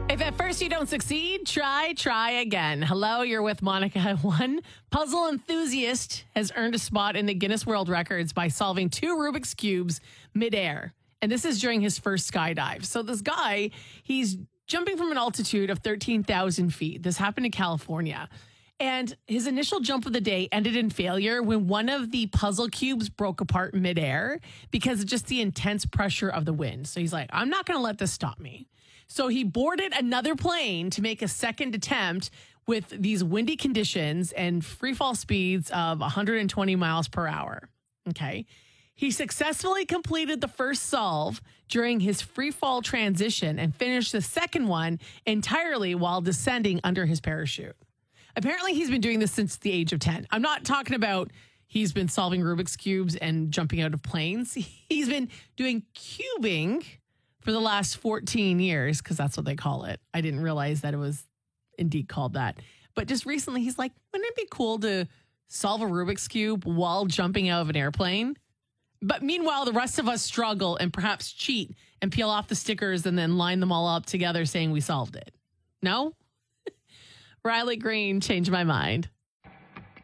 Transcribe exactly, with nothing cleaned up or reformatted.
If at first you don't succeed, try, try again. Hello, you're with Monica. One puzzle enthusiast has earned a spot in the Guinness World Records by solving two Rubik's Cubes midair. And this is during his first skydive. So this guy, he's jumping from an altitude of thirteen thousand feet. This happened in California. And his initial jump of the day ended in failure when one of the puzzle cubes broke apart midair because of just the intense pressure of the wind. So he's like, I'm not going to let this stop me. So he boarded another plane to make a second attempt with these windy conditions and free fall speeds of one hundred twenty miles per hour. Okay. He successfully completed the first solve during his free fall transition and finished the second one entirely while descending under his parachute. Apparently, he's been doing this since the age of ten. I'm not talking about he's been solving Rubik's Cubes and jumping out of planes. He's been doing cubing for the last fourteen years, because that's what they call it. I didn't realize that it was indeed called that. But just recently, he's like, wouldn't it be cool to solve a Rubik's Cube while jumping out of an airplane? But meanwhile, the rest of us struggle and perhaps cheat and peel off the stickers and then line them all up together saying we solved it. No? Riley Green changed my mind.